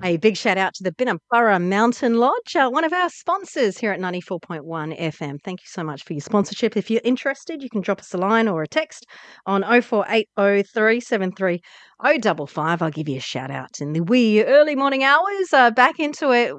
A big shout out to the Binnaburra Mountain Lodge, one of our sponsors here at 94.1 FM. Thank you so much for your sponsorship. If you're interested, you can drop us a line or a text on 0480 373 055. I'll give you a shout out in the wee early morning hours. Back into it